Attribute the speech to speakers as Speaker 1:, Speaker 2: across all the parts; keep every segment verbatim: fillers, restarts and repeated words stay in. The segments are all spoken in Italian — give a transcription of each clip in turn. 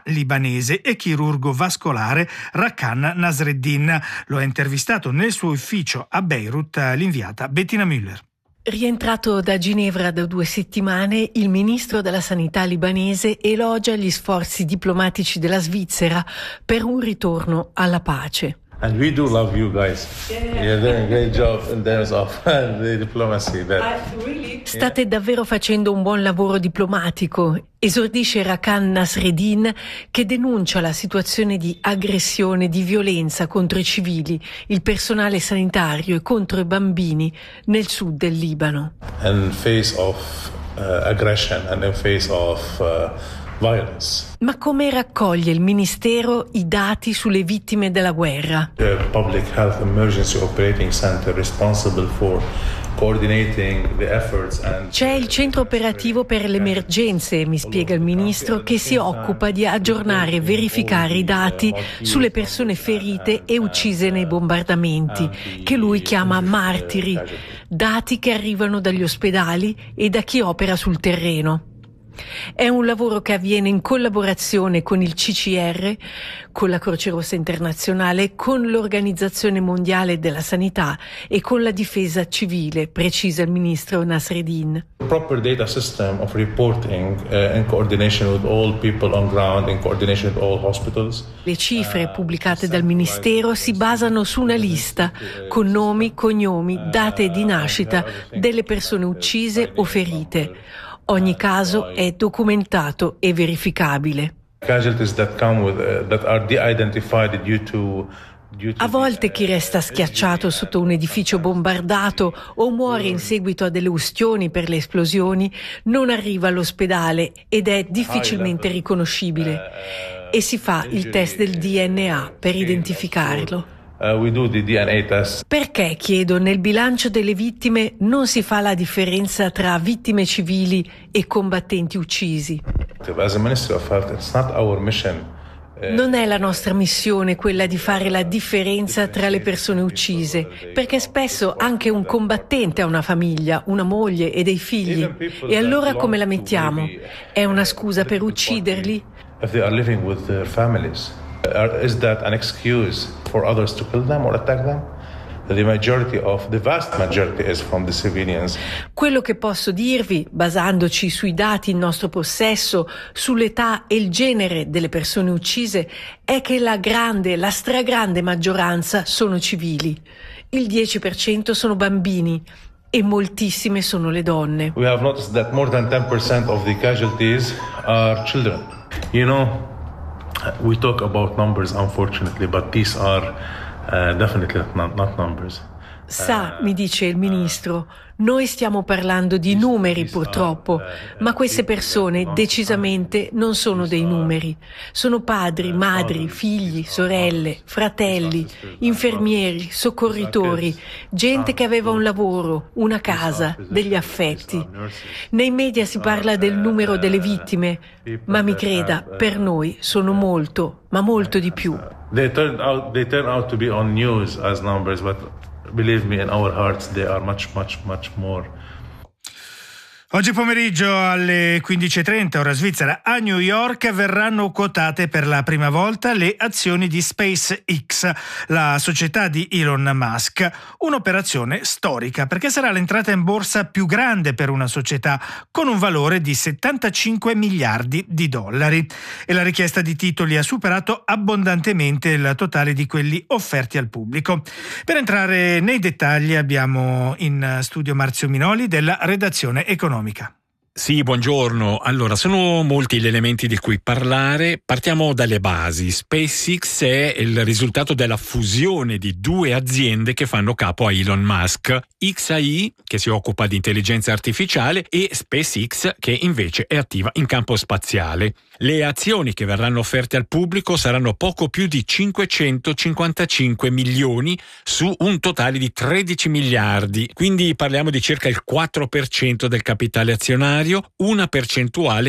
Speaker 1: libanese e chirurgo vascolare Rakan Nasreddin. Lo ha intervistato nel suo ufficio a Beirut l'inviata Bettina Müller.
Speaker 2: Rientrato da Ginevra da due settimane, il ministro della Sanità libanese elogia gli sforzi diplomatici della Svizzera per un ritorno alla pace.
Speaker 3: And we do love you guys. You're doing a great job in terms of the diplomacy there.
Speaker 2: State davvero facendo un buon lavoro diplomatico, esordisce Rakan Nasreddin, che denuncia la situazione di aggressione, di violenza contro i civili, il personale sanitario e contro i bambini nel sud del Libano.
Speaker 3: In face of uh, aggression and in face of uh, violence.
Speaker 2: Ma come raccoglie il Ministero i dati sulle vittime della guerra?
Speaker 3: The Public Health Emergency Operating Center responsible for coordinating the efforts and
Speaker 2: C'è il centro operativo per le emergenze, mi spiega il ministro, che si occupa di aggiornare e verificare i dati sulle persone ferite e uccise nei bombardamenti, che lui chiama martiri, dati che arrivano dagli ospedali e da chi opera sul terreno. È un lavoro che avviene in collaborazione con il C C R, con la Croce Rossa Internazionale, con l'Organizzazione Mondiale della Sanità e con la Difesa Civile, precisa il ministro Nasreddin.
Speaker 3: Proper data system of reporting uh, in coordination with all people on ground, in coordination with all hospitals.
Speaker 2: Le cifre pubblicate dal ministero si basano su una lista con nomi, cognomi, date di nascita delle persone uccise o ferite. Ogni caso è documentato e verificabile.
Speaker 3: Casualties that come with uh, that are de-identified due to
Speaker 2: A volte chi resta schiacciato sotto un edificio bombardato o muore in seguito a delle ustioni per le esplosioni non arriva all'ospedale ed è difficilmente riconoscibile e si fa il test del D N A per identificarlo.
Speaker 3: Uh, we do the D N A test.
Speaker 2: Perché, chiedo, nel bilancio delle vittime non si fa la differenza tra vittime civili e combattenti uccisi?
Speaker 3: As a Ministry of Health, it's not our mission.
Speaker 2: Non è la nostra missione quella di fare la differenza tra le persone uccise, perché spesso anche un combattente ha una famiglia, una moglie e dei figli. E allora come la mettiamo? È una scusa per ucciderli?
Speaker 3: If they are living with their families, is that an excuse for others to kill them or attack them? The majority of the vast majority is from the civilians.
Speaker 2: Quello che posso dirvi, basandoci sui dati in nostro possesso, sull'età e il genere delle persone uccise, è che la grande, la stragrande maggioranza sono civili. Il dieci per cento sono bambini e moltissime sono le donne.
Speaker 3: We have noticed that more than ten percent of the casualties are children. You know, we talk about numbers unfortunately, but these are Uh, definitely not, not numbers.
Speaker 2: Sa, mi dice il ministro, noi stiamo parlando di numeri purtroppo, ma queste persone decisamente non sono dei numeri. Sono padri, madri, figli, sorelle, fratelli, infermieri, soccorritori, gente che aveva un lavoro, una casa, degli affetti. Nei media si parla del numero delle vittime, ma mi creda, per noi sono molto, ma molto di più.
Speaker 3: They turn out, they turn out to be on news as numbers, but believe me, in our hearts they are much, much, much more.
Speaker 1: Oggi pomeriggio alle quindici e trenta ora svizzera a New York verranno quotate per la prima volta le azioni di SpaceX, la società di Elon Musk. Un'operazione storica perché sarà l'entrata in borsa più grande per una società con un valore di settantacinque miliardi di dollari e la richiesta di titoli ha superato abbondantemente il totale di quelli offerti al pubblico. Per entrare nei dettagli abbiamo in studio Marzio Minoli della redazione economica.
Speaker 4: Sì, buongiorno. Allora, sono molti gli elementi di cui parlare. Partiamo dalle basi. SpaceX è il risultato della fusione di due aziende che fanno capo a Elon Musk. X A I, che si occupa di intelligenza artificiale, e SpaceX, che invece è attiva in campo spaziale. Le azioni che verranno offerte al pubblico saranno poco più di cinquecentocinquantacinque milioni su un totale di tredici miliardi. Quindi parliamo di circa il quattro per cento del capitale azionario, una percentuale che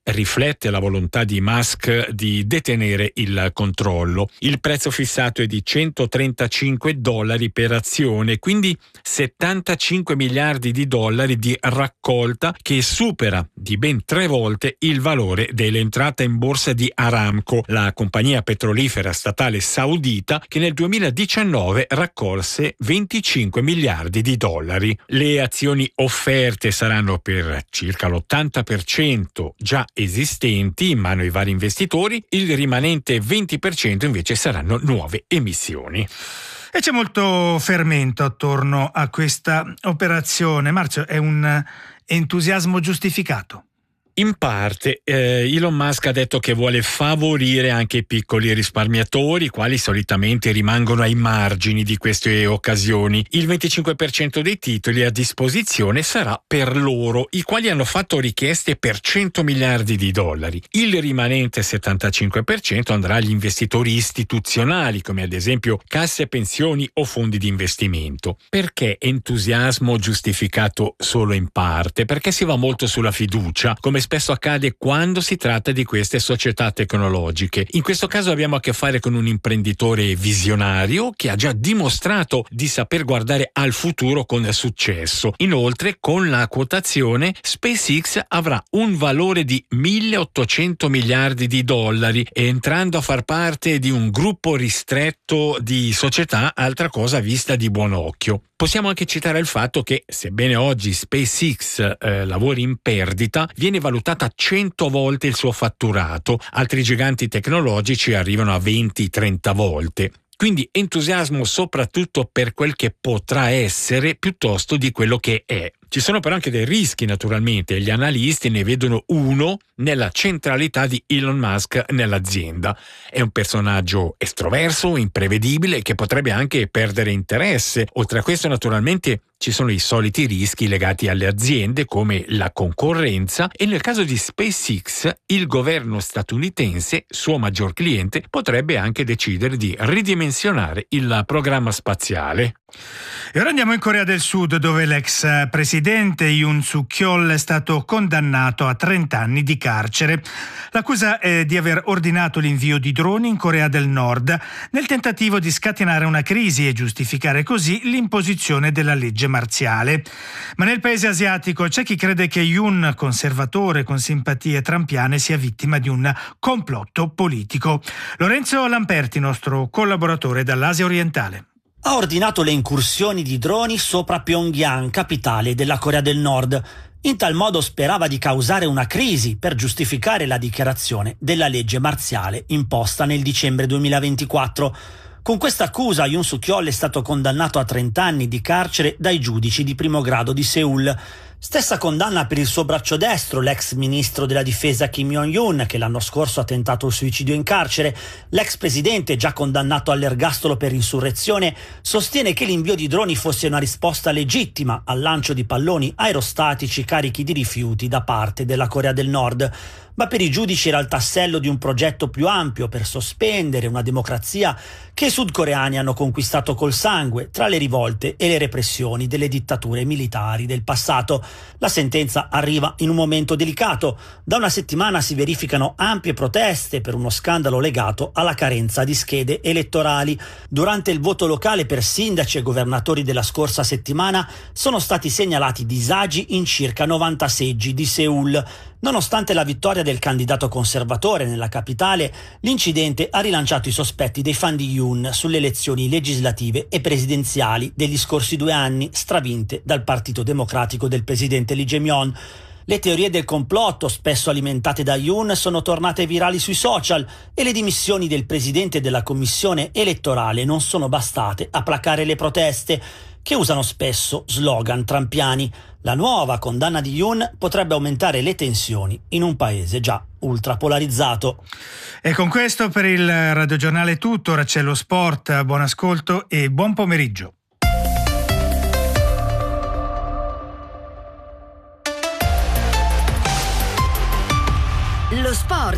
Speaker 4: riflette la volontà di Musk di detenere il controllo. Il prezzo fissato è di centotrentacinque dollari per azione, quindi settantacinque miliardi di dollari di raccolta, che supera di ben tre volte il valore dell'entrata in borsa di Aramco, la compagnia petrolifera statale saudita, che nel duemiladiciannove raccolse venticinque miliardi di dollari. Le azioni offerte saranno per circa l'ottanta per cento già esistenti in mano ai vari investitori, il rimanente venti per cento invece saranno nuove emissioni.
Speaker 1: E c'è molto fermento attorno a questa operazione. Marzio, è un entusiasmo giustificato?
Speaker 4: In parte eh, Elon Musk ha detto che vuole favorire anche i piccoli risparmiatori, quali solitamente rimangono ai margini di queste occasioni. Il venticinque per cento dei titoli a disposizione sarà per loro, i quali hanno fatto richieste per cento miliardi di dollari. Il rimanente settantacinque per cento andrà agli investitori istituzionali, come ad esempio casse pensioni o fondi di investimento. Perché entusiasmo giustificato solo in parte? Perché si va molto sulla fiducia, come spesso accade quando si tratta di queste società tecnologiche. In questo caso abbiamo a che fare con un imprenditore visionario che ha già dimostrato di saper guardare al futuro con successo. Inoltre, con la quotazione, SpaceX avrà un valore di milleottocento miliardi di dollari, entrando a far parte di un gruppo ristretto di società, altra cosa vista di buon occhio. Possiamo anche citare il fatto che, sebbene oggi SpaceX eh, lavori in perdita, viene valutata cento volte il suo fatturato. Altri giganti tecnologici arrivano a venti trenta volte. Quindi entusiasmo soprattutto per quel che potrà essere piuttosto di quello che è. Ci sono però anche dei rischi, naturalmente, e gli analisti ne vedono uno nella centralità di Elon Musk nell'azienda. È un personaggio estroverso, imprevedibile, che potrebbe anche perdere interesse. Oltre a questo, naturalmente, ci sono i soliti rischi legati alle aziende, come la concorrenza, e nel caso di SpaceX il governo statunitense, suo maggior cliente, potrebbe anche decidere di ridimensionare il programma spaziale.
Speaker 1: E ora andiamo in Corea del Sud, dove l'ex presidente Yoon Suk-yeol è stato condannato a trenta anni di carcere. L'accusa è di aver ordinato l'invio di droni in Corea del Nord nel tentativo di scatenare una crisi e giustificare così l'imposizione della legge marziale. Ma nel paese asiatico c'è chi crede che Yoon, conservatore con simpatie trampiane, sia vittima di un complotto politico. Lorenzo Lamperti, nostro collaboratore dall'Asia orientale.
Speaker 5: Ha ordinato le incursioni di droni sopra Pyongyang, capitale della Corea del Nord. In tal modo sperava di causare una crisi per giustificare la dichiarazione della legge marziale imposta nel dicembre duemilaventiquattro. Con questa accusa Yoon Suk-yeol è stato condannato a trenta anni di carcere dai giudici di primo grado di Seul. Stessa condanna per il suo braccio destro, l'ex ministro della difesa Kim Jong-un, che l'anno scorso ha tentato il suicidio in carcere. L'ex presidente, già condannato all'ergastolo per insurrezione, sostiene che l'invio di droni fosse una risposta legittima al lancio di palloni aerostatici carichi di rifiuti da parte della Corea del Nord. Ma per i giudici era il tassello di un progetto più ampio per sospendere una democrazia che i sudcoreani hanno conquistato col sangue tra le rivolte e le repressioni delle dittature militari del passato. La sentenza arriva in un momento delicato. Da una settimana si verificano ampie proteste per uno scandalo legato alla carenza di schede elettorali. Durante il voto locale per sindaci e governatori della scorsa settimana sono stati segnalati disagi in circa novanta seggi di Seul. Nonostante la vittoria del candidato conservatore nella capitale, l'incidente ha rilanciato i sospetti dei fan di Yoon sulle elezioni legislative e presidenziali degli scorsi due anni, stravinte dal Partito Democratico del presidente Lee Jae-myung. Le teorie del complotto, spesso alimentate da Yoon, sono tornate virali sui social e le dimissioni del presidente della commissione elettorale non sono bastate a placare le proteste, che usano spesso slogan trampiani. La nuova condanna di Yoon potrebbe aumentare le tensioni in un paese già ultrapolarizzato.
Speaker 1: E con questo per il radiogiornale è tutto. Ora c'è lo sport. Buon ascolto e buon pomeriggio.
Speaker 6: Lo sport.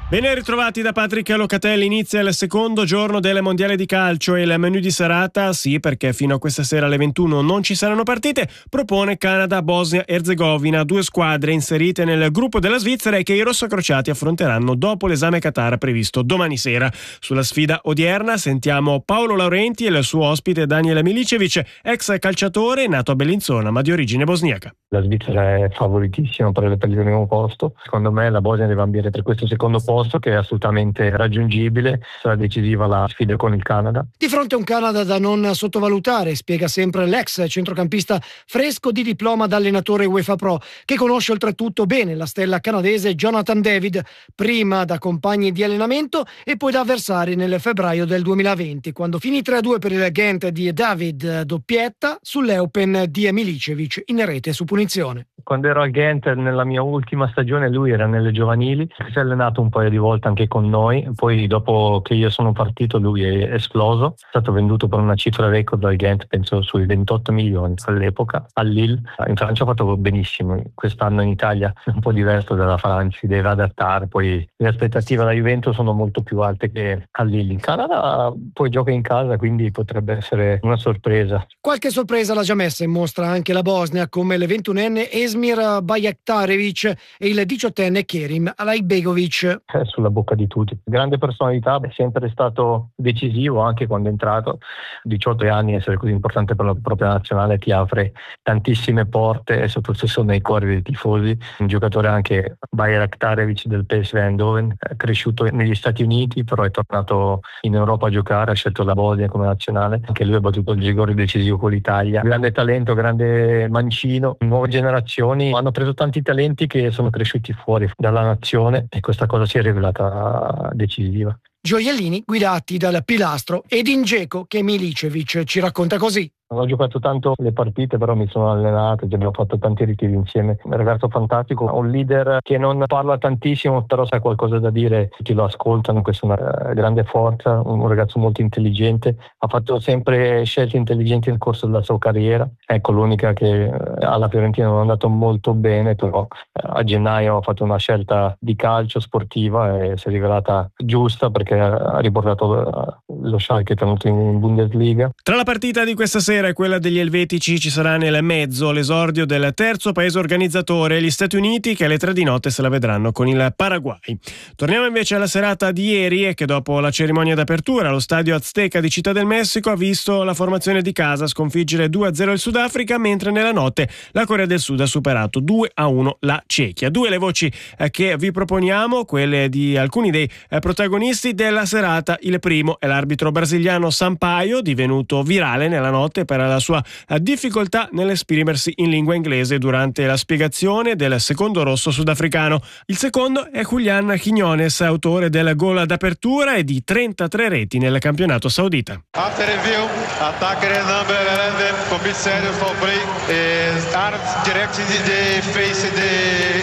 Speaker 6: Ben ritrovati da Patrick Locatelli. Inizia il secondo giorno del mondiale di calcio e il menù di serata, sì, perché fino a questa sera alle ventuno non ci saranno partite, propone Canada-Bosnia-Erzegovina, due squadre inserite nel gruppo della Svizzera e che i rossocrociati affronteranno dopo l'esame Qatar previsto domani sera. Sulla sfida odierna sentiamo Paolo Laurenti e il suo ospite Daniel Milicevic, ex calciatore nato a Bellinzona ma di origine bosniaca.
Speaker 7: La Svizzera è favoritissima per il primo posto. Secondo me la Bosnia deve ambire per questo secondo posto, che è assolutamente raggiungibile. Sarà decisiva la sfida con il Canada.
Speaker 8: Di fronte a un Canada da non sottovalutare, spiega sempre l'ex centrocampista fresco di diploma da allenatore UEFA Pro, che conosce oltretutto bene la stella canadese Jonathan David, prima da compagni di allenamento e poi da avversari nel febbraio del duemilaventi, quando finì tre a due per il Ghent di David, doppietta sull'Eupen di Milicevic in rete su punizione.
Speaker 7: Quando ero al Ghent nella mia ultima stagione lui era nelle giovanili, si è allenato un paio di volte anche con noi, poi dopo che io sono partito lui è esploso, è stato venduto per una cifra record al Ghent, penso sui ventotto milioni all'epoca, al Lille. In Francia ha fatto benissimo, quest'anno in Italia è un po' diverso dalla Francia, si deve adattare, poi le aspettative alla Juventus sono molto più alte che al Lille. In Canada poi gioca in casa, quindi potrebbe essere una sorpresa.
Speaker 8: Qualche sorpresa l'ha già messa in mostra anche la Bosnia, come le ventunenne Esmir Bajraktarevic e il diciottenne Kerim Alaibegovic.
Speaker 7: È sulla bocca di tutti. Grande personalità, è sempre stato decisivo anche quando è entrato. diciotto anni, essere così importante per la propria nazionale ti apre tantissime porte e soprattutto nei cuori dei tifosi. Un giocatore anche Bajraktarevic del P S V Eindhoven, è cresciuto negli Stati Uniti, però è tornato in Europa a giocare, ha scelto la Bosnia come nazionale. Anche lui ha battuto il rigore decisivo con l'Italia. Grande talento, grande mancino, nuove generazioni hanno preso tanti talenti che sono cresciuti fuori dalla nazione e questa cosa si è rivelata decisiva.
Speaker 8: Gioiellini guidati dal pilastro Edin Dzeko, che Milicevic ci racconta così.
Speaker 7: Non ho giocato tanto le partite, però mi sono allenato, abbiamo fatto tanti ritiri insieme. Un ragazzo fantastico, un leader che non parla tantissimo, però sa qualcosa da dire, tutti lo ascoltano, questa è una grande forza, un ragazzo molto intelligente, ha fatto sempre scelte intelligenti nel corso della sua carriera. Ecco, l'unica che alla Fiorentina non è andato molto bene, però a gennaio ha fatto una scelta di calcio sportiva e si è rivelata giusta perché ha riportato lo Schalke tenuto in Bundesliga.
Speaker 6: Tra la partita di questa sera e quella degli elvetici ci sarà nel mezzo l'esordio del terzo paese organizzatore, gli Stati Uniti, che alle tre di notte se la vedranno con il Paraguay. Torniamo invece alla serata di ieri e che dopo la cerimonia d'apertura allo stadio Azteca di Città del Messico ha visto la formazione di casa sconfiggere due a zero il Sudafrica, mentre nella notte la Corea del Sud ha superato due a uno la Cechia. Due le voci che vi proponiamo, quelle di alcuni dei protagonisti della serata. Il primo è l'arbitro brasiliano Sampaio, divenuto virale nella notte per la sua difficoltà nell'esprimersi in lingua inglese durante la spiegazione del secondo rosso sudafricano. Il secondo è Julián Quiñones, autore del gol d'apertura e di trentatré reti nel campionato saudita.
Speaker 9: After review, attacker number eleven, commissario for play, is armed direct the face the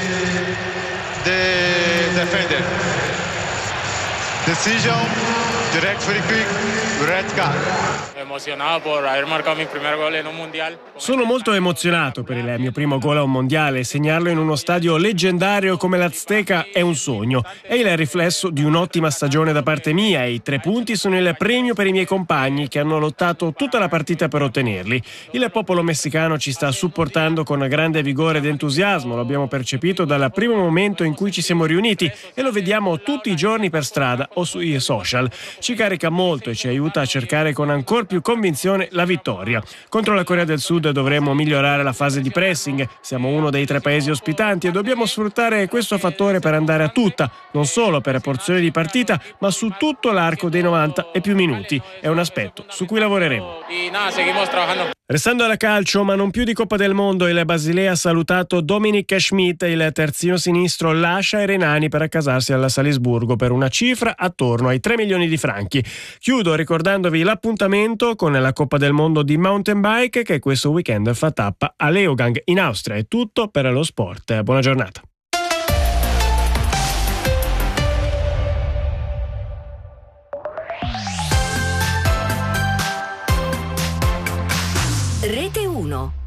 Speaker 9: the defender. Decision, direct free kick, red card.
Speaker 6: Sono molto emozionato per il mio primo gol a un mondiale. Segnarlo in uno stadio leggendario come l'Azteca è un sogno. È il riflesso di un'ottima stagione da parte mia e i tre punti sono il premio per i miei compagni che hanno lottato tutta la partita per ottenerli. Il popolo messicano ci sta supportando con grande vigore ed entusiasmo. Lo abbiamo percepito dal primo momento in cui ci siamo riuniti e lo vediamo tutti i giorni per strada o sui social. Ci carica molto e ci aiuta a cercare con ancora più convinzione la vittoria. Contro la Corea del Sud dovremo migliorare la fase di pressing. Siamo uno dei tre paesi ospitanti e dobbiamo sfruttare questo fattore per andare a tutta, non solo per porzioni di partita, ma su tutto l'arco dei novanta e più minuti. È un aspetto su cui lavoreremo. Restando alla calcio, ma non più di Coppa del Mondo, il Basilea ha salutato Dominik Schmidt, il terzino sinistro lascia i renani per accasarsi alla Salisburgo per una cifra attorno ai tre milioni di franchi. Chiudo ricordandovi l'appuntamento con la Coppa del Mondo di mountain bike che questo weekend fa tappa a Leogang in Austria. È tutto per lo sport. Buona giornata.
Speaker 10: Rete uno.